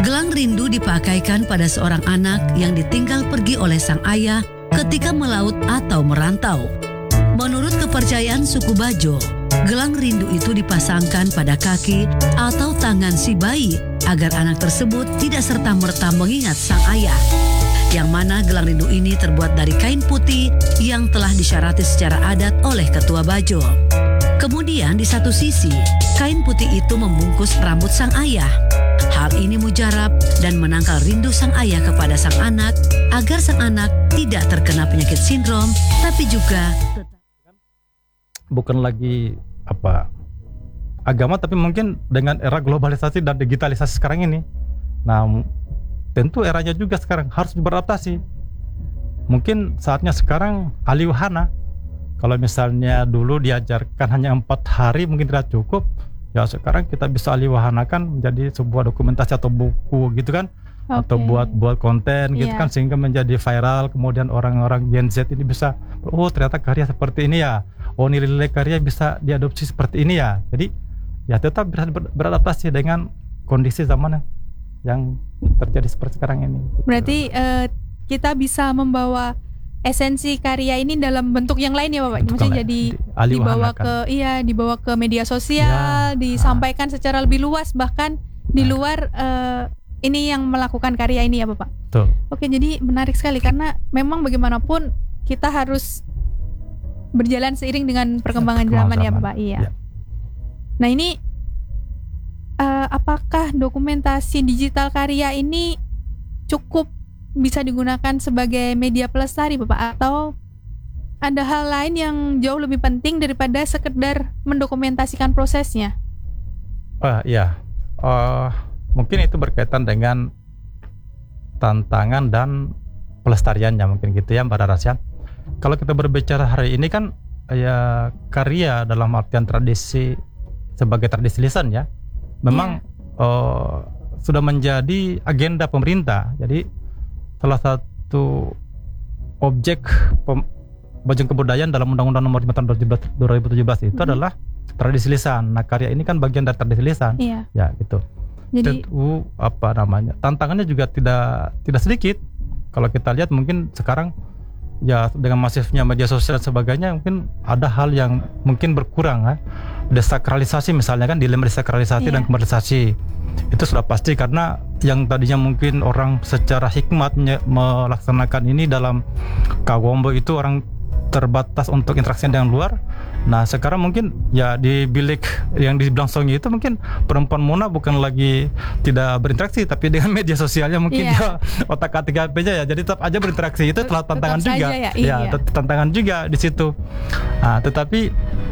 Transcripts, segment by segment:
Gelang rindu dipakaikan pada seorang anak yang ditinggal pergi oleh sang ayah ketika melaut atau merantau. Menurut kepercayaan suku Bajo, gelang rindu itu dipasangkan pada kaki atau tangan si bayi agar anak tersebut tidak serta-merta mengingat sang ayah. Yang mana gelang rindu ini terbuat dari kain putih yang telah disyarati secara adat oleh ketua Bajo. Kemudian di satu sisi, kain putih itu membungkus rambut sang ayah. Hal ini mujarab dan menangkal rindu sang ayah kepada sang anak agar sang anak tidak terkena penyakit sindrom, tapi juga bukan lagi agama, tapi mungkin dengan era globalisasi dan digitalisasi sekarang ini. Nah, tentu eranya juga sekarang harus beradaptasi. Mungkin saatnya sekarang ahli wahana. Kalau misalnya dulu diajarkan hanya 4 hari mungkin tidak cukup, ya sekarang kita bisa alih wahanakan menjadi sebuah dokumentasi atau buku gitu kan, atau buat konten gitu kan, sehingga menjadi viral. Kemudian orang-orang Gen Z ini bisa, oh ternyata karya seperti ini ya, oh nilai-nilai karya bisa diadopsi seperti ini ya. Jadi ya tetap beradaptasi dengan kondisi zaman yang terjadi seperti sekarang ini. Berarti kita bisa membawa esensi karya ini dalam bentuk yang lain ya Bapak. Maksudnya jadi dibawa ke media sosial, disampaikan secara lebih luas, bahkan di luar ini yang melakukan karya ini ya Bapak. Betul. Oke, jadi menarik sekali karena memang bagaimanapun kita harus berjalan seiring dengan perkembangan zaman ya Bapak. Iya. Nah ini apakah dokumentasi digital karya ini cukup bisa digunakan sebagai media pelestari Bapak, atau ada hal lain yang jauh lebih penting daripada sekedar mendokumentasikan prosesnya? Mungkin itu berkaitan dengan tantangan dan pelestariannya mungkin gitu ya Mbak Rasya. Kalau kita berbicara hari ini kan ya karya dalam artian tradisi sebagai tradisi lisan ya, memang sudah menjadi agenda pemerintah. Jadi salah satu objek bajang kebudayaan dalam Undang-Undang Nomor 5 Tahun 2017 itu adalah tradisi lisan. Nah, karya ini kan bagian dari tradisi lisan. Iya. Ya, gitu. Jadi tantangannya juga tidak sedikit. Kalau kita lihat mungkin sekarang ya dengan masifnya media sosial dan sebagainya, mungkin ada hal yang mungkin berkurang ya. Desakralisasi misalnya kan, dilema desakralisasi dan komersialisasi. Itu sudah pasti, karena yang tadinya mungkin orang secara hikmat melaksanakan ini dalam Kawombo itu orang terbatas untuk interaksi dengan luar. Nah sekarang mungkin ya di bilik yang dibilang Songi itu mungkin perempuan Mona bukan lagi tidak berinteraksi, tapi dengan media sosialnya mungkin dia otak-atik HP-nya ya, jadi tetap aja berinteraksi. Itu telah tantangan juga tantangan juga di situ. Nah, tetapi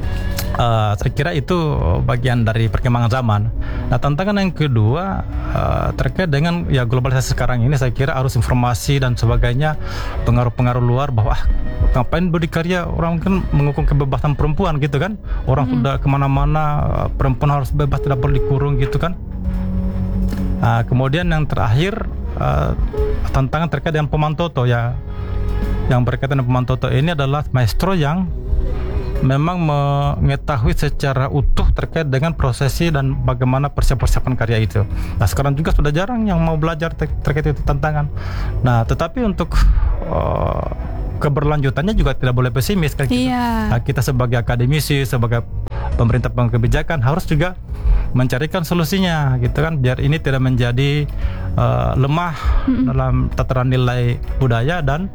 saya kira itu bagian dari perkembangan zaman. Nah, tantangan yang kedua terkait dengan ya globalisasi sekarang ini, saya kira arus informasi dan sebagainya, pengaruh-pengaruh luar bahwa ngapain berdikari, orang kan menghukum kebebasan perempuan gitu kan, orang sudah kemana-mana, perempuan harus bebas, tidak perlu dikurung gitu kan. Kemudian yang terakhir tantangan terkait dengan pemantoto ya, yang berkaitan dengan pemantoto ini adalah maestro yang memang mengetahui secara utuh terkait dengan prosesi dan bagaimana persiapan karya itu. Nah sekarang juga sudah jarang yang mau belajar terkait itu tantangan. Nah tetapi untuk keberlanjutannya juga tidak boleh pesimis kan gitu. Nah, kita sebagai akademisi, sebagai pemerintah kebijakan harus juga mencarikan solusinya gitu kan, biar ini tidak menjadi lemah dalam tataran nilai budaya dan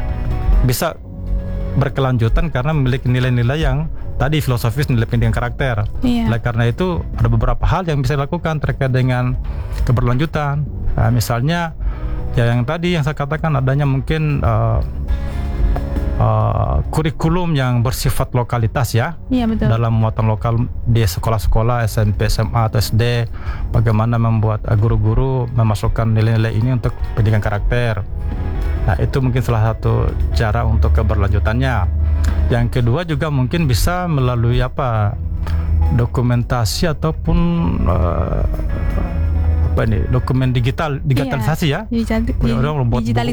bisa berkelanjutan karena memiliki nilai-nilai yang tadi filosofis, nilai pendidikan karakter. Oleh karena itu ada beberapa hal yang bisa dilakukan terkait dengan keberlanjutan. Nah, misalnya ya yang tadi yang saya katakan, adanya mungkin kurikulum yang bersifat lokalitas ya, betul. Dalam muatan lokal di sekolah-sekolah SMP, SMA atau SD, bagaimana membuat guru-guru memasukkan nilai-nilai ini untuk pendidikan karakter. Nah itu mungkin salah satu cara untuk keberlanjutannya. Yang kedua juga mungkin bisa melalui dokumentasi ataupun dokumen digitalisasi ya.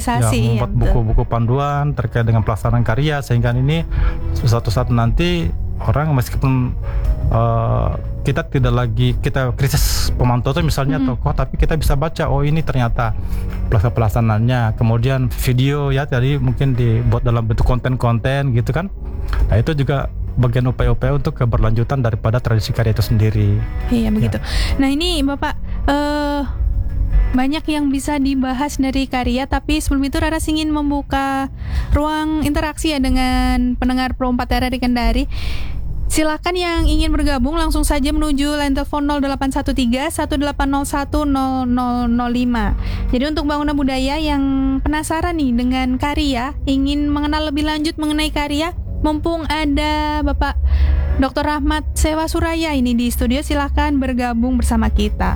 Digitalisasi. Membuat buku-buku panduan terkait dengan pelaksanaan karya, sehingga ini suatu saat nanti orang meskipun kita tidak lagi kita krisis pemantau itu misalnya tokoh, tapi kita bisa baca ini ternyata pelaksanaannya, kemudian video ya tadi mungkin dibuat dalam bentuk konten-konten gitu kan. Nah itu juga bagian upaya-upaya untuk keberlanjutan daripada tradisi karya itu sendiri. Iya begitu. Nah ini Bapak banyak yang bisa dibahas dari karya, tapi sebelum itu Raras ingin membuka ruang interaksi ya dengan pendengar Pro 4 RRI Kendari. Silakan yang ingin bergabung langsung saja menuju line telepon 0813 1801 0005. Jadi untuk Bangunan Budaya yang penasaran nih dengan karya, ingin mengenal lebih lanjut mengenai karya, mumpung ada Bapak Dr. Rahmat Sewa Suraya ini di studio, silakan bergabung bersama kita.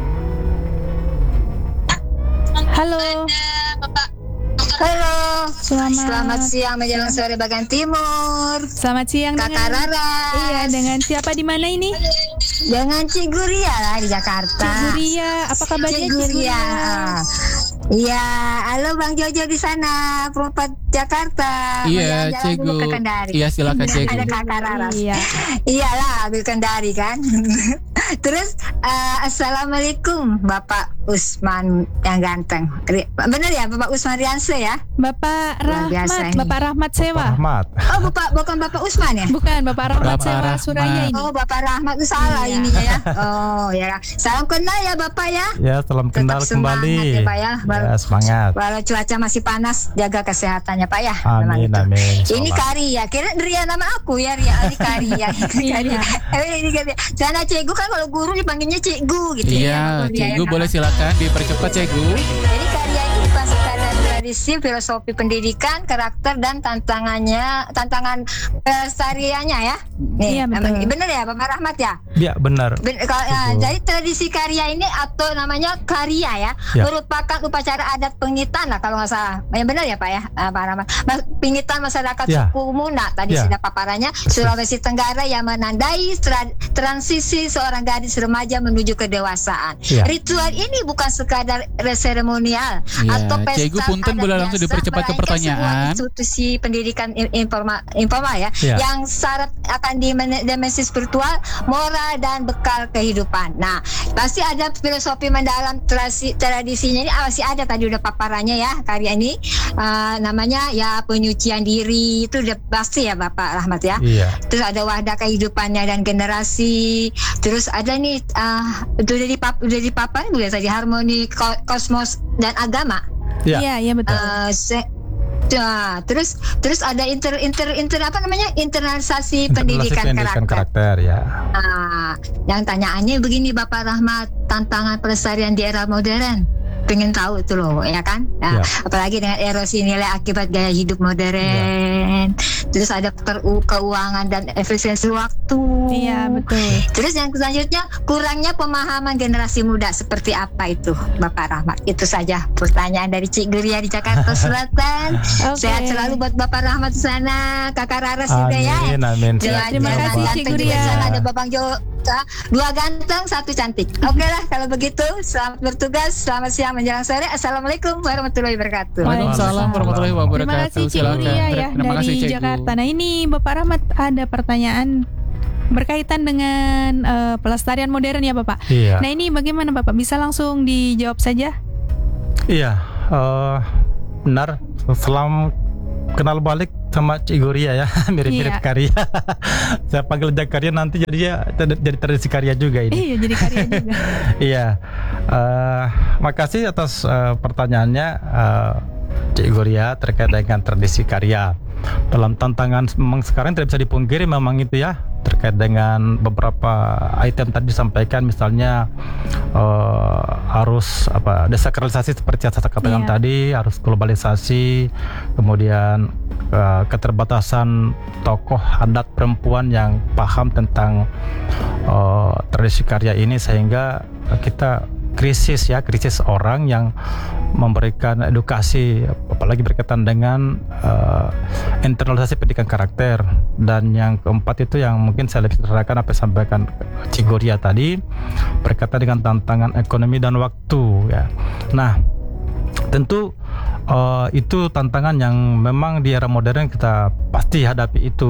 Halo. Halo, selamat siang menjelang sore bagian timur. Selamat siang Kakak Rara. Iya, dengan siapa di mana ini? Dengan Cik Guria lah di Jakarta. Cik Guria, apa kabarnya Cik Guria? Iya, halo Bang Jojo di sana, Propat Jakarta. Iya, Cikgu. Iya, silakan Cikgu. Ada Kakak Rara. Iya. Iyalah, ambil Kendari kan. Terus assalamualaikum Bapak Usman yang ganteng. Benar ya Bapak Usman Rianse ya? Bapak Rahmat, Bapak Rahmat Sewa. Rahmat. Oh, bukan Bapak Usman ya? Bukan, Bapak Rahmat Sewa Suraya ini. Oh, Bapak Rahmat itu salah ininya ya. Oh, ya. Salam kenal ya Bapak ya. Ya, salam kenal kembali. Ya, Pak ya. Ya, semangat. Walau cuaca masih panas, jaga kesehatannya Pak ya. Amin, amin. Ini Karya, kira Ria nama aku ya, Ria Ali Karya. Ini Karya. Sana Cikgu kan kalau guru dipanggilnya Cikgu gitu ya. Iya, Cikgu boleh silakan dipercepat Cikgu. Jadi karya ini bukan sekadar tradisi, filosofi pendidikan, karakter dan tantangan pelestariannya ya. Nih, iya, betul. Benar ya Bapak Rahmat ya? Iya, benar. Jadi tradisi karya ini atau namanya karya ya, merupakan upacara adat pengitan lah kalau nggak salah. Yang benar ya Pak ya, Pak Rahmat. Pengitan masyarakat suku Muna tadi sudah paparannya, Sulawesi Tenggara yang menandai transisi seorang gadis remaja menuju kedewasaan. Ritual ini bukan sekadar seremonial atau pesta Cikgu punten boleh langsung dipercepat ke pertanyaan. Institusi pendidikan informal ya, yang syarat akan dimensi spiritual, moral dan bekal kehidupan. Nah, pasti ada filosofi mendalam tradisinya ini masih ada tadi udah paparannya ya karya ini. Namanya ya penyucian diri itu udah pasti ya Bapak Rahmat ya. Terus ada wadah kehidupannya dan generasi. Terus ada nih udah di papan juga tadi harmoni kosmos dan agama. Iya betul. Terus ada internalisasi pendidikan karakter ya. Yang tanyaannya begini Bapak Rahmat, tantangan pelestarian di era modern. Pengen tahu itu loh ya kan apalagi dengan erosi nilai akibat gaya hidup modern. Terus ada keuangan dan efisiensi waktu. Iya betul. Terus yang selanjutnya kurangnya pemahaman generasi muda, seperti apa itu Bapak Rahmat? Itu saja pertanyaan dari Cik Guria di Jakarta Selatan. Sehat selalu buat Bapak Rahmat di sana, Kakak Raras juga ya. Amin. Terima kasih Cik Guria. Ada Bapak Jo, 2 ganteng 1 cantik. Oke lah kalau begitu, selamat bertugas, selamat siang menjelang sore. Assalamualaikum warahmatullahi wabarakatuh. Waalaikumsalam warahmatullahi wabarakatuh. Terima kasih Cik Guria ya dari Jakarta. Nah ini Bapak Rahmat ada pertanyaan berkaitan dengan pelestarian modern ya Bapak. Nah ini bagaimana Bapak, bisa langsung dijawab saja? Iya, benar. Selam kenal balik sama Cik Guria ya, mirip-mirip karya. Saya panggil Jakarta nanti jadi tradisi karya juga ini. Iya, jadi karya juga. Iya, makasih atas pertanyaannya Cik Guria terkait dengan tradisi karya. Dalam tantangan memang sekarang tidak bisa dipungkiri memang itu ya, terkait dengan beberapa item tadi disampaikan, misalnya harus desakralisasi seperti yang saya katakan tadi, harus globalisasi, kemudian keterbatasan tokoh adat perempuan yang paham tentang tradisi karya ini, sehingga kita krisis orang yang memberikan edukasi, apalagi berkaitan dengan internalisasi pendidikan karakter. Dan yang keempat itu yang mungkin saya lebih terangkan apa yang disampaikan Cik Guria tadi berkaitan dengan tantangan ekonomi dan waktu ya. Nah, tentu itu tantangan yang memang di era modern kita pasti hadapi itu.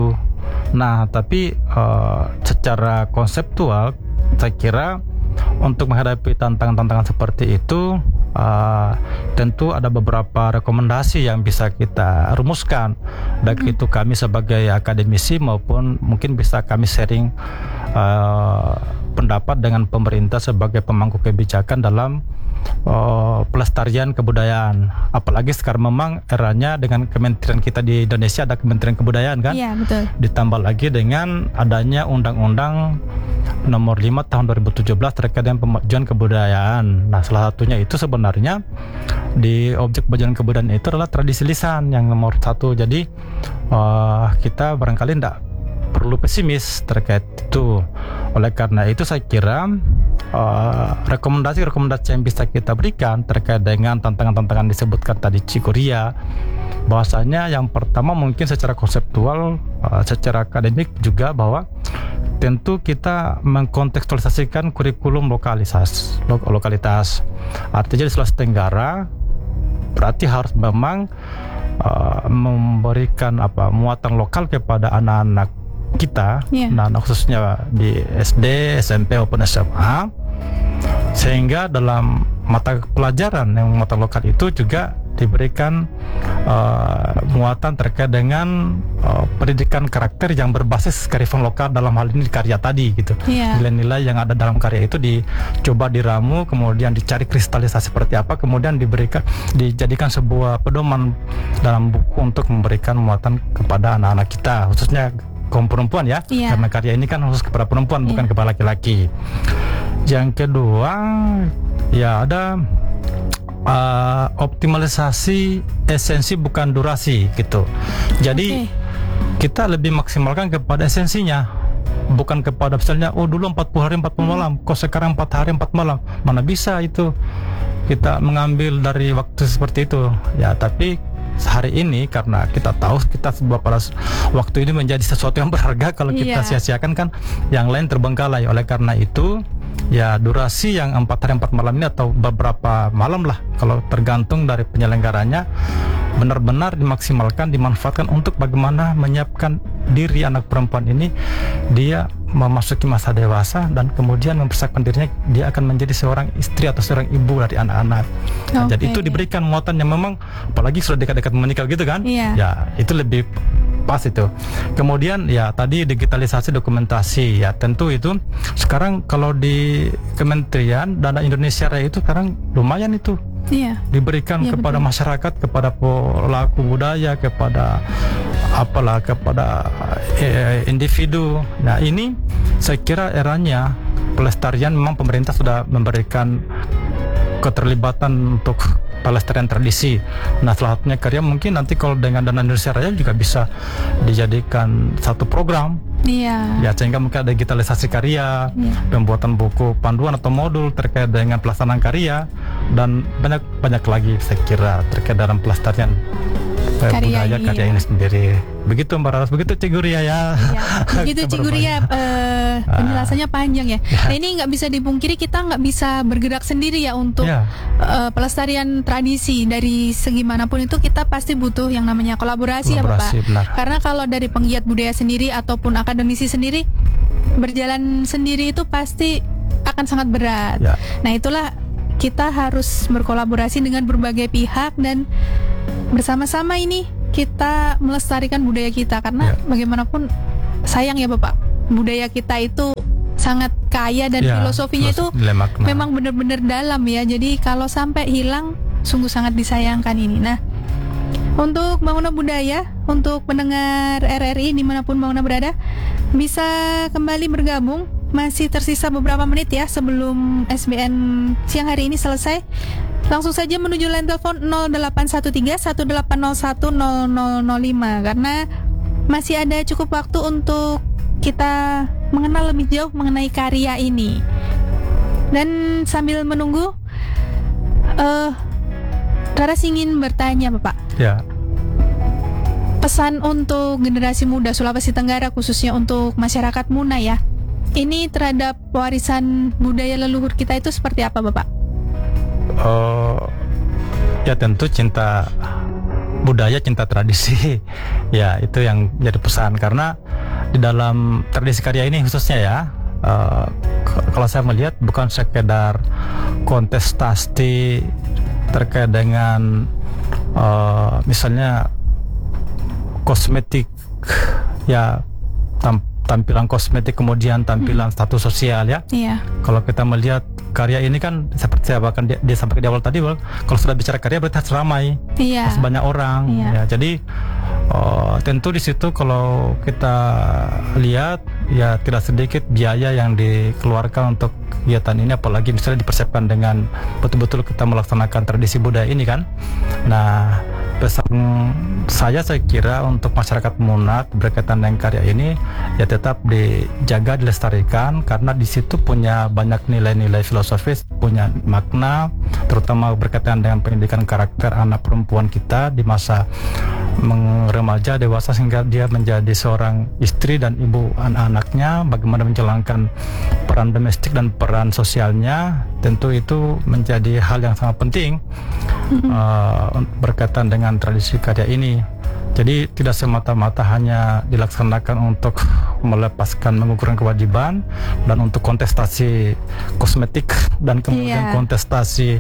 Nah, tapi secara konseptual saya kira untuk menghadapi tantangan-tantangan seperti itu tentu ada beberapa rekomendasi yang bisa kita rumuskan, baik itu kami sebagai akademisi maupun mungkin bisa kami sharing pendapat dengan pemerintah sebagai pemangku kebijakan dalam pelestarian kebudayaan. Apalagi sekarang memang eranya dengan kementerian kita di Indonesia ada Kementerian Kebudayaan kan? Iya, betul. Ditambah lagi dengan adanya Undang-Undang Nomor 5 Tahun 2017 terkait dengan pemajuan kebudayaan. Nah, salah satunya itu sebenarnya di objek pemajuan kebudayaan itu adalah tradisi lisan yang nomor 1. Jadi kita barangkali tidak perlu pesimis terkait itu. Oleh karena itu saya kira rekomendasi-rekomendasi yang bisa kita berikan terkait dengan tantangan-tantangan disebutkan tadi Cikuria, bahwasanya yang pertama mungkin secara konseptual, secara akademik juga bahwa tentu kita mengkontekstualisasikan kurikulum lokalitas. Artinya di Sulawesi Tenggara berarti harus memang memberikan muatan lokal kepada anak-anak kita, nah khususnya di SD, SMP maupun SMA, sehingga dalam mata pelajaran yang mata lokal itu juga diberikan muatan terkait dengan pendidikan karakter yang berbasis kearifan lokal, dalam hal ini karya tadi gitu. Nilai-nilai yang ada dalam karya itu dicoba diramu, kemudian dicari kristalisasi seperti apa, kemudian dijadikan sebuah pedoman dalam buku untuk memberikan muatan kepada anak-anak kita, khususnya kaum perempuan ya, karena karya ini kan khusus kepada perempuan, bukan kepada laki-laki. Yang kedua, ya ada optimalisasi esensi bukan durasi gitu. Jadi kita lebih maksimalkan kepada esensinya, bukan kepada misalnya dulu 40 hari 40 malam, kok sekarang 4 hari 4 malam. Mana bisa itu kita mengambil dari waktu seperti itu ya. Tapi hari ini karena kita tahu kita pada waktu ini menjadi sesuatu yang berharga, kalau kita sia-siakan kan yang lain terbengkalai. Oleh karena itu ya durasi yang 4 hari 4 malam ini atau beberapa malam lah kalau tergantung dari penyelenggaranya, benar-benar dimaksimalkan, dimanfaatkan untuk bagaimana menyiapkan diri anak perempuan ini dia memasuki masa dewasa dan kemudian mempersiapkan dirinya dia akan menjadi seorang istri atau seorang ibu dari anak-anak. Jadi itu diberikan muatan yang memang apalagi sudah dekat-dekat menikah gitu kan, ya itu lebih pas itu. Kemudian ya tadi digitalisasi dokumentasi, ya tentu itu sekarang kalau di Kementerian Dana Indonesia Raya itu sekarang lumayan itu diberikan kepada masyarakat, kepada pelaku budaya, kepada kepada individu. Nah ini saya kira eranya pelestarian, memang pemerintah sudah memberikan keterlibatan untuk pelestarian tradisi. Nah salah satunya karya mungkin nanti kalau dengan Dana Indonesia Raya juga bisa dijadikan satu program. Ya sehingga mungkin ada digitalisasi karya, pembuatan buku panduan atau modul terkait dengan pelaksanaan karya, dan banyak lagi saya kira terkait dalam pelestarian budaya karya ini sendiri. Begitu Mbak Ras, begitu Ciguria ya. Begitu Ciguria, penjelasannya panjang ya. Nah ini nggak bisa dipungkiri, kita nggak bisa bergerak sendiri ya untuk pelestarian tradisi. Dari segi manapun itu kita pasti butuh yang namanya kolaborasi ya Bapak. Benar. Karena kalau dari penggiat budaya sendiri ataupun akademisi sendiri berjalan sendiri itu pasti akan sangat berat. Nah itulah kita harus berkolaborasi dengan berbagai pihak dan bersama-sama ini kita melestarikan budaya kita, karena bagaimanapun sayang ya Bapak, budaya kita itu sangat kaya dan filosofinya itu memang benar-benar dalam ya. Jadi kalau sampai hilang sungguh sangat disayangkan ini. Nah untuk Bangunan Budaya, untuk pendengar RRI dimanapun Bangunan berada, bisa kembali bergabung. Masih tersisa beberapa menit ya sebelum SBN siang hari ini selesai. Langsung saja menuju line telepon 0813-1801-0005 karena masih ada cukup waktu untuk kita mengenal lebih jauh mengenai karya ini. Dan sambil menunggu, Raras ingin bertanya Bapak. Pesan untuk generasi muda Sulawesi Tenggara, khususnya untuk masyarakat Muna ya, ini terhadap warisan budaya leluhur kita itu seperti apa Bapak? Ya tentu cinta budaya, cinta tradisi. Ya itu yang jadi pesan, karena di dalam tradisi karya ini khususnya ya, kalau saya melihat bukan sekedar kontestasi terkait dengan misalnya kosmetik ya, tampilan kosmetik, kemudian tampilan status sosial ya. Kalau kita melihat karya ini kan seperti saya bahkan dia sampai di awal tadi, kalau sudah bicara karya berarti harus ramai, harus banyak orang ya. Jadi tentu di situ kalau kita lihat ya tidak sedikit biaya yang dikeluarkan untuk kegiatan ini, apalagi misalnya dipersiapkan dengan betul-betul kita melaksanakan tradisi budaya ini kan. Nah, pesan saya kira untuk masyarakat Munat berkaitan dengan karya ini ya tetap dijaga, dilestarikan, karena di situ punya banyak nilai-nilai filosofis, punya makna, terutama berkaitan dengan pendidikan karakter anak perempuan kita di masa remaja dewasa sehingga dia menjadi seorang istri dan ibu anak-anaknya, bagaimana menjalankan peran domestik dan peran sosialnya. Tentu itu menjadi hal yang sangat penting berkaitan dengan tradisi karya ini. Jadi tidak semata-mata hanya dilaksanakan untuk melepaskan mengukurkan kewajiban dan untuk kontestasi kosmetik dan kemudian kontestasi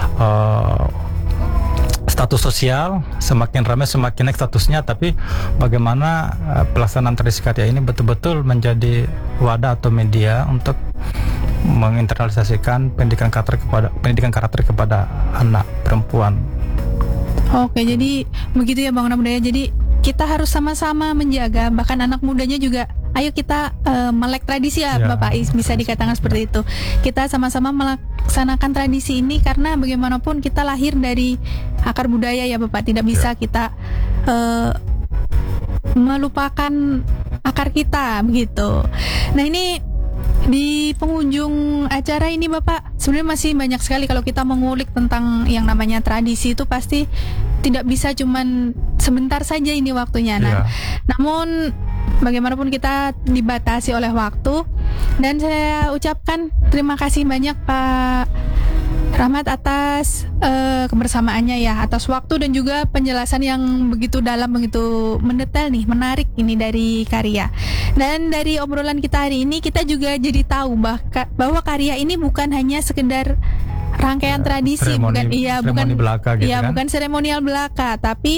status sosial, semakin ramai semakin naik statusnya, tapi bagaimana pelaksanaan tradisi karya ini betul-betul menjadi wadah atau media untuk menginternalisasikan pendidikan karakter kepada anak perempuan. Oke, jadi begitu ya Bang Budaya. Jadi kita harus sama-sama menjaga, bahkan anak mudanya juga. Ayo kita melek tradisi ya Bapak, bisa dikatakan seperti itu. Kita sama-sama melaksanakan tradisi ini karena bagaimanapun kita lahir dari akar budaya ya Bapak. Tidak bisa kita melupakan akar kita begitu. Nah, ini di penghujung acara ini Bapak, sebenarnya masih banyak sekali kalau kita mengulik tentang yang namanya tradisi itu pasti tidak bisa cuman sebentar saja ini waktunya. Nah, namun bagaimanapun kita dibatasi oleh waktu, dan saya ucapkan terima kasih banyak Pak Rahmat atas kebersamaannya ya, atas waktu dan juga penjelasan yang begitu dalam, begitu mendetail nih, menarik ini dari karya. Dan dari obrolan kita hari ini kita juga jadi tahu bahwa karya ini bukan hanya sekedar rangkaian tradisi, bukan bukan seremonial belaka, tapi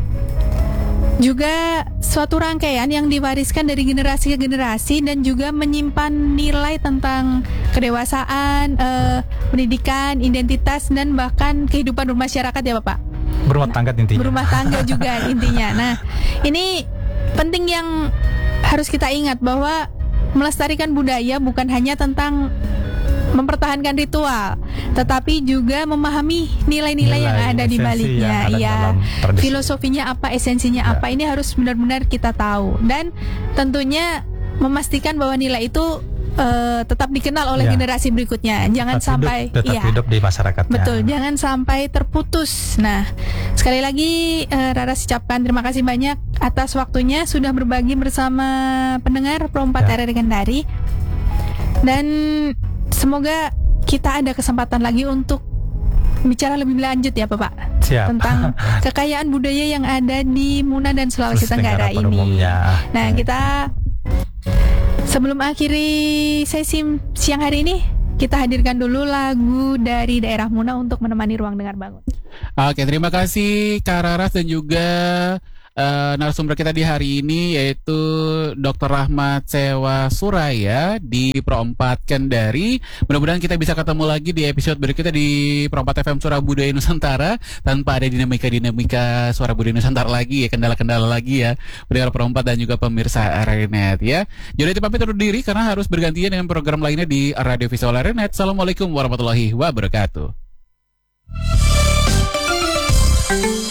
juga suatu rangkaian yang diwariskan dari generasi ke generasi dan juga menyimpan nilai tentang kedewasaan, pendidikan, identitas, dan bahkan kehidupan bermasyarakat ya Bapak. Berumah tangga intinya. Berumah tangga juga intinya. Nah, ini penting yang harus kita ingat bahwa melestarikan budaya bukan hanya tentang mempertahankan ritual, tetapi juga memahami nilai-nilai yang ada di baliknya. Ya, filosofinya apa, esensinya apa, ini harus benar-benar kita tahu, dan tentunya memastikan bahwa nilai itu tetap dikenal oleh generasi berikutnya. Jangan sampai hidup di masyarakatnya. Betul, jangan sampai terputus. Nah, sekali lagi Raras ucapkan terima kasih banyak atas waktunya sudah berbagi bersama pendengar Pro 4 RRI Kendari. Dan semoga kita ada kesempatan lagi untuk bicara lebih lanjut ya Bapak. Siap. Tentang kekayaan budaya yang ada di Muna dan Sulawesi Tenggara ini. Umumnya. Nah, kita sebelum akhiri sesi siang hari ini, kita hadirkan dulu lagu dari daerah Muna untuk menemani ruang dengar bangun. Oke, terima kasih Kak Raras dan juga narasumber kita di hari ini yaitu Dr. Rahmat Sewa Suraya di Pro 4 Kendari. Mudah-mudahan kita bisa ketemu lagi di episode berikutnya di Pro 4 FM Suara Budaya Nusantara tanpa ada dinamika Suara Budaya Nusantara lagi ya, kendala-kendala lagi ya pendengar Pro 4 dan juga pemirsa RRI.net ya. Jadi itu pamit undur diri karena harus bergantian dengan program lainnya di Radio Visual RRI.net. Assalamualaikum warahmatullahi wabarakatuh.